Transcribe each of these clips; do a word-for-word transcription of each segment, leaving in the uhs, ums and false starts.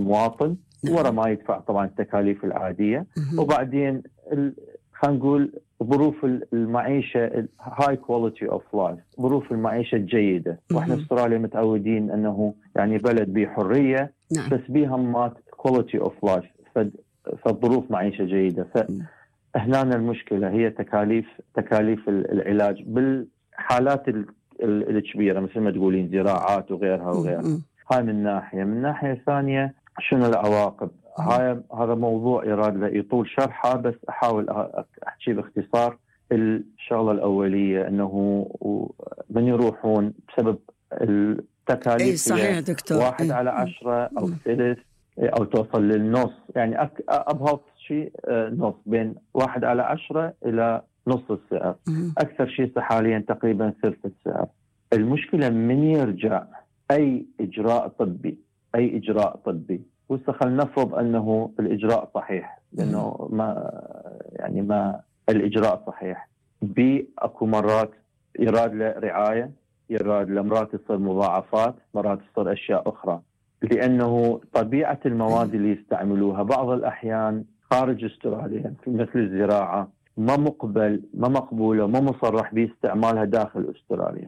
المواطن ورا ما يدفع طبعا التكاليف العادية. وبعدين خلينا نقول ظروف المعيشة high quality of life، ظروف المعيشة الجيدة. وإحنا في أستراليا متعودين أنه يعني بلد بيه حرية بس بيه همات quality of life، فالظروف معيشة جيدة. فهنا المشكلة هي تكاليف تكاليف العلاج بالحالات الكبيرة مثل ما تقولين زراعات وغيرها وغيرها. هاي من ناحية. من ناحية ثانية شنو العواقب؟ هاي هذا موضوع يراد له يطول شرحه، بس أحاول أحكي باختصار. الشغلة الأولية أنه من يروحون بسبب التكاليف أي صحيح دكتور، واحد على عشرة أو ثلث أو توصل للنص، يعني أبهض شيء نص، بين واحد على عشرة إلى نص السعر. أكثر شيء حاليا تقريبا ثلث السعر. المشكلة من يرجع أي إجراء طبي أي إجراء طبي وخلينا نفرض أنه الإجراء صحيح، لأنه ما يعني ما الإجراء صحيح، بي أكو مرات يراد له رعاية، يراد له مرات تصير مضاعفات، مرات تصير أشياء أخرى، لأنه طبيعة المواد اللي يستعملوها بعض الأحيان خارج أستراليا مثل الزراعة ما مقبل ما مقبولة وما مصرح باستعمالها داخل أستراليا.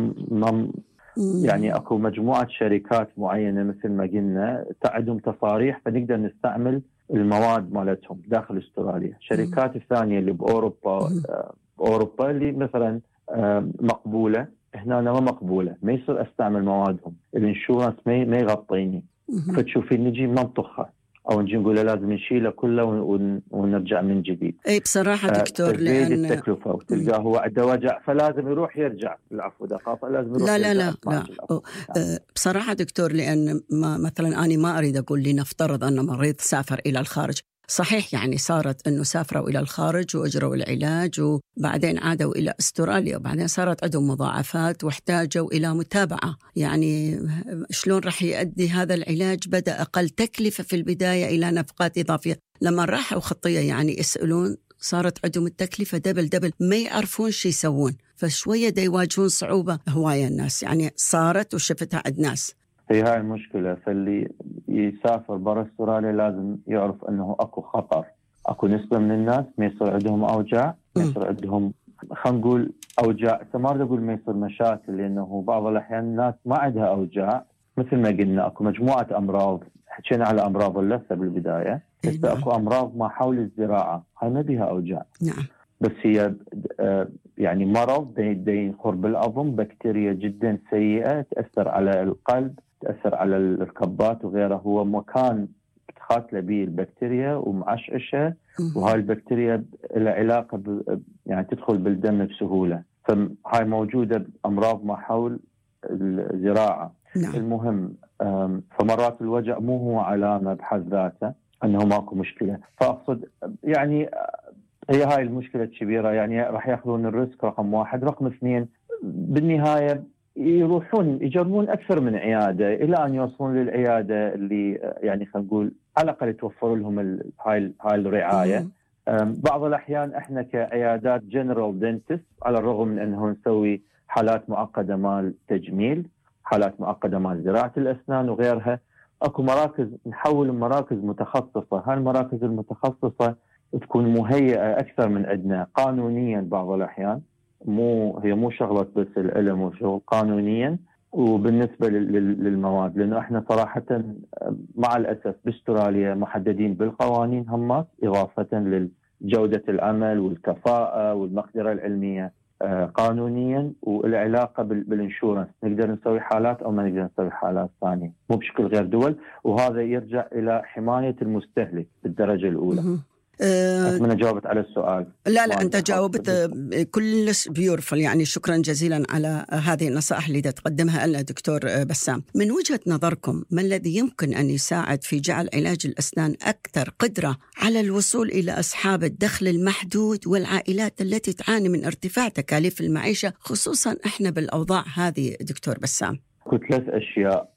ما يعني أكو مجموعة شركات معينة مثل ما قلنا تعدهم تصاريح فنقدر نستعمل المواد مالتهم داخل أستراليا. شركات الثانية اللي بأوروبا أوروبا اللي مثلا مقبولة هنا ما مقبولة، ما يصير أستعمل موادهم، الانشورنس ما ما يغطيني. فتشوفين نجي منطقة أو نجي نقول لازم نشيله كله ونرجع من جديد. أي بصراحة دكتور لأن التكلفة وتلقاه هو عنده وجع فلازم يروح يرجع. العفو دقيقة لازم يروح لا لا يرجع. لا لا أه بصراحة دكتور، لأن ما مثلا أنا ما أريد أقول لنفترض أن مريض سافر إلى الخارج، صحيح يعني صارت أنه سافروا إلى الخارج وأجروا العلاج وبعدين عادوا إلى أستراليا وبعدين صارت عندهم مضاعفات واحتاجوا إلى متابعة. يعني شلون رح يؤدي هذا العلاج؟ بدأ أقل تكلفة في البداية إلى نفقات إضافية، لما راحوا خطية يعني يسألون صارت عندهم التكلفة دبل دبل، ما يعرفون شو يسوون، فشوية دا يواجهون صعوبة هواية الناس. يعني صارت وشفتها عند ناس. هي هاي المشكلة. فاللي يسافر برا استراليا لازم يعرف أنه أكو خطر، أكو نسبة من الناس ما يصير عندهم أوجاع، ما يصير عندهم خلينا نقول أوجاع، ما أقول ما يصير مشاكل، لأنه بعض الأحيان الناس ما عندها أوجاع. مثل ما قلنا أكو مجموعة أمراض، حكينا على أمراض اللثة بالبداية، بس أكو أمراض ما حول الزراعة هاي ما بيها أوجاع. نعم. بس هي يعني مرض دين خرب العظم، بكتيريا جدا سيئة تأثر على القلب، تأثر على الركبات وغيره. هو مكان تخاتله به البكتيريا ومعشعشة، وهاي البكتيريا لها علاقة ب... يعني تدخل بالدم بسهولة. فهاي موجودة بأمراض ما حول الزراعة. نعم. المهم فمرات الوجع مو هو علامة بحد ذاته أنه ماكو مشكلة. فأقصد يعني هي هاي المشكلة الكبيرة، يعني راح يأخذون الريسك رقم واحد. رقم اثنين بالنهاية يروحون يجربون أكثر من عيادة إلى أن يوصلون للعيادة اللي يعني خلينا نقول على الأقل توفر لهم هاي هاي الرعاية. بعض الأحيان إحنا كعيادات جنرال دنتست على الرغم من أنه نسوي حالات معقدة مال تجميل، حالات معقدة مال زراعة الأسنان وغيرها، أكو مراكز نحول مراكز متخصصة. هاي المراكز المتخصصة تكون مهيئة أكثر من عندنا قانونيا بعض الأحيان، مو هي مو شغلة بس العلم وشغل قانونيا. وبالنسبة للمواد لأنه احنا صراحة مع الأسف باستراليا محددين بالقوانين همات، إضافة لجودة العمل والكفاءة والمقدرة العلمية قانونيا، والعلاقة بالانشورنس نقدر نسوي حالات أو ما نقدر نسوي حالات ثانية مو بشكل غير دول. وهذا يرجع إلى حماية المستهلك بالدرجة الأولى. أتمنى جاوبت على السؤال. لا لا أنت جاوبت كلش بيورفل، يعني شكرا جزيلا على هذه النصائح اللي تقدمها لنا دكتور بسام. من وجهة نظركم ما الذي يمكن أن يساعد في جعل علاج الأسنان أكثر قدرة على الوصول إلى أصحاب الدخل المحدود والعائلات التي تعاني من ارتفاع تكاليف المعيشة، خصوصا إحنا بالأوضاع هذه دكتور بسام؟ كنت ثلاث أشياء.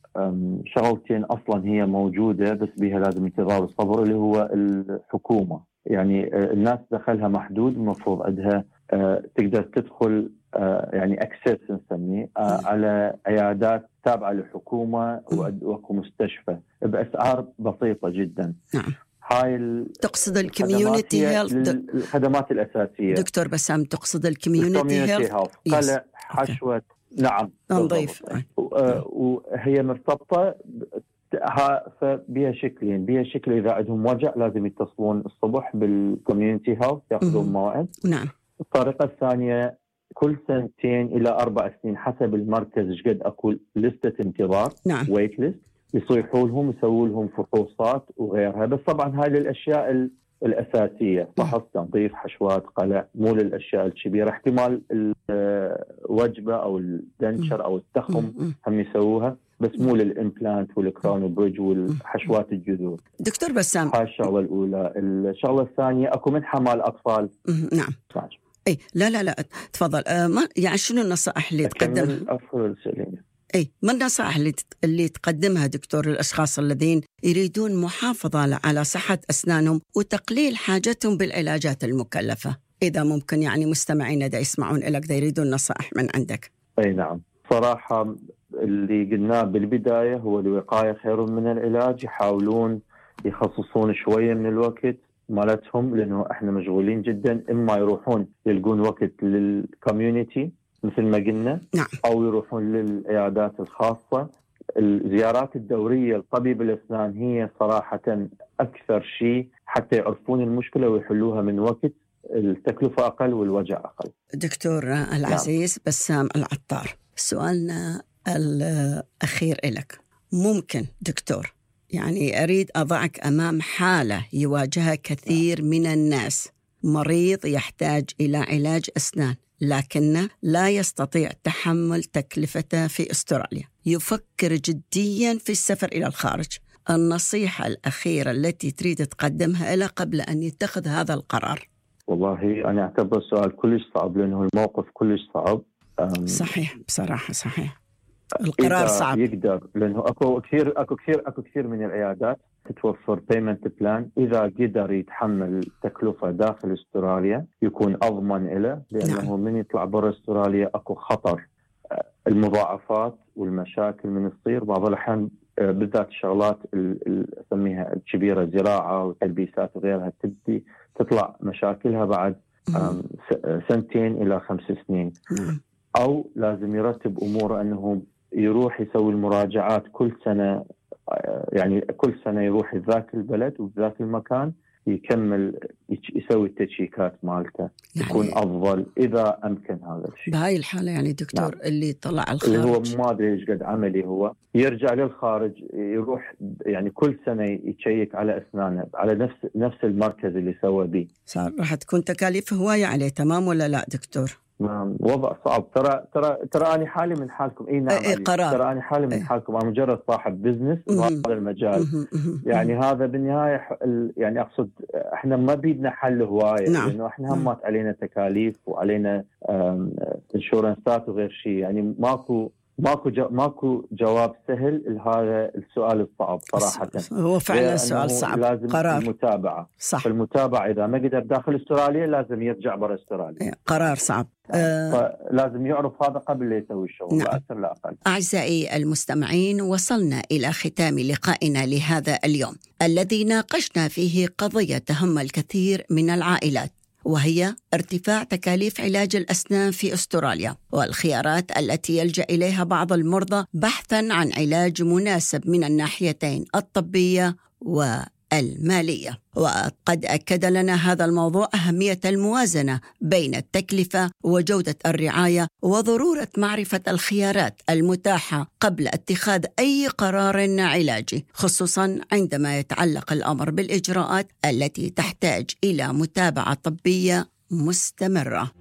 شغلتين أصلا هي موجودة بس بها لازم انتظار الصبر، اللي هو الحكومة. يعني الناس دخلها محدود، المفروض عندها تقدر تدخل يعني اكسس نسميه على عيادات تابعة للحكومة وأكو مستشفى بأسعار بسيطة جدا. نعم. هاي تقصد الكوميونتي هيلث، الخدمات الأساسية. دكتور بسام تقصد الكوميونتي هيلث، قلع، حشوة. نعم، نضيف. وهي مرتبطة فبيها شكلين، بيها شكل إذا عندهم وجع لازم يتصلون الصبح بالكوميونتي هيلث يأخذون موعد. نعم. الطريقة الثانية كل سنتين إلى أربع سنين حسب المركز إيش قد أكو لستة انتظار. نعم. ويت ليست، يصيحوا لهم يسووا لهم فحوصات وغيرها. بس طبعا هاي الأشياء الأساسية، فحص، تنظيف، حشوات، قلع، مو للأشياء الكبيرة. احتمال الوجبة أو الدنشر أو التخم هم يسووها، بس مو للإمبلانت والكرون بريدج والحشوات الجذور. دكتور بسام، هاي الشغلة الأولى. الشغلة الثانية أكو منحة مال أطفال. نعم. صحيح. اي لا لا لا تفضل. أه ما يعني شنو النصائح اللي تقدمها؟ اي ما النصائح اللي اللي تقدمها دكتور للاشخاص الذين يريدون محافظه على صحه اسنانهم وتقليل حاجتهم بالعلاجات المكلفه؟ اذا ممكن يعني مستمعينا دا يسمعون لك دا يريدون نصائح من عندك. اي نعم، صراحه اللي قلناه بالبدايه هو الوقايه خير من العلاج. يحاولون يخصصون شويه من الوقت مالتهم، لأنه إحنا مشغولين جدا، إما يروحون يلقون وقت للكوميونيتي مثل ما قلنا. نعم. أو يروحون للعيادات الخاصة. الزيارات الدورية لطبيب الأسنان هي صراحة أكثر شيء حتى يعرفون المشكلة ويحلوها من وقت، التكلفة أقل والوجع أقل. دكتور العزيز نعم. بسام العطار، سؤالنا الأخير لك. ممكن دكتور يعني أريد أضعك أمام حالة يواجهها كثير من الناس، مريض يحتاج إلى علاج أسنان لكنه لا يستطيع تحمل تكلفته في أستراليا، يفكر جديا في السفر إلى الخارج، النصيحة الأخيرة التي تريد تقدمها له قبل أن يتخذ هذا القرار؟ والله أنا أعتبر السؤال كلش صعب، لأنه الموقف كلش صعب. صحيح، بصراحة صحيح القرار صعب. يقدر، لأنه أكو كثير أكو كثير أكو كثير من العيادات تتوفر بيمنت بلان. إذا قدر يتحمل تكلفة داخل أستراليا يكون أضمن له، لأنه نعم. من يطلع برا أستراليا أكو خطر المضاعفات والمشاكل من تصير بعض الأحيان، بالذات الشغلات اللي أسميها الكبيرة، زراعة وتلبيسات وغيرها، تبدي تطلع مشاكلها بعد سنتين إلى خمس سنين. أو لازم يرتب أموره أنه يروح يسوي المراجعات كل سنة، يعني كل سنة يروح ذاك البلد وذاك المكان يكمل يسوي التشيكات مالته، يعني يكون أفضل إذا أمكن هذا الشيء. بهاي الحالة يعني دكتور نعم. اللي طلع الخارج اللي هو ما أدري إيش قد عملي، هو يرجع للخارج يروح يعني كل سنة يتشيك على أسنانه على نفس نفس المركز اللي سوى به. صار راح تكون تكاليف هواية عليه، تمام ولا لا دكتور؟ نعم، وضع صعب. ترى ترى ترى أنا حالي من حالكم. إيه نعم، إيه قرار. ترى أنا حالي من إيه. حالكم. أنا مجرد صاحب بزنس بهذا المجال. مم. يعني مم. هذا بالنهاية يعني أقصد إحنا ما بيدنا حل هواية. نعم. لأنه إحنا همات علينا تكاليف وعلينا إنشورنسات وغير شيء. يعني ماكو ماكو جو ماكو جواب سهل لهذا السؤال الصعب صراحة. هو فعلا سؤال صعب. لازم قرار. المتابعة. صح. المتابعة إذا ما قدر داخل أستراليا لازم يرجع برا أستراليا. قرار صعب. فلازم يعرف هذا قبل لا يسوي الشغل. نعم. لا أكثر لا أقل. أعزائي المستمعين، وصلنا إلى ختام لقائنا لهذا اليوم الذي ناقشنا فيه قضية تهم الكثير من العائلات، وهي ارتفاع تكاليف علاج الأسنان في أستراليا والخيارات التي يلجأ إليها بعض المرضى بحثاً عن علاج مناسب من الناحيتين الطبية والمالية. وقد أكد لنا هذا الموضوع أهمية الموازنة بين التكلفة وجودة الرعاية، وضرورة معرفة الخيارات المتاحة قبل اتخاذ أي قرار علاجي، خصوصاً عندما يتعلق الأمر بالإجراءات التي تحتاج إلى متابعة طبية مستمرة.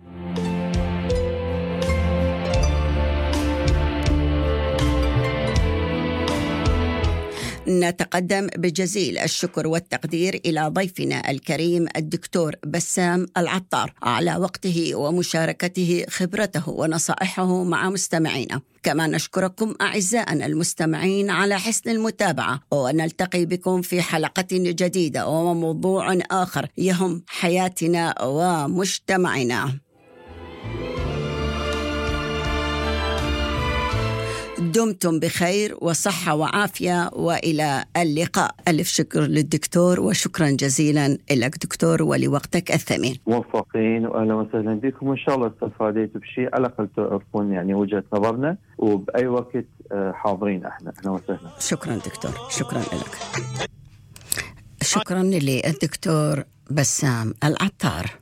نتقدم بجزيل الشكر والتقدير إلى ضيفنا الكريم الدكتور بسام العطار على وقته ومشاركته خبرته ونصائحه مع مستمعينا. كما نشكركم أعزائنا المستمعين على حسن المتابعة، ونلتقي بكم في حلقة جديدة وموضوع آخر يهم حياتنا ومجتمعنا. دمتم بخير وصحة وعافية، وإلى اللقاء. ألف شكر للدكتور، وشكرا جزيلا لك دكتور ولوقتك الثمين. موفقين وأهلا وسهلا بكم، وإن شاء الله استفاديت بشيء على الأقل تعرفون يعني وجهة نظرنا، وبأي وقت حاضرين احنا. أهلا وسهلا. شكرا دكتور، شكرا لك. شكرا للدكتور بسام العطار.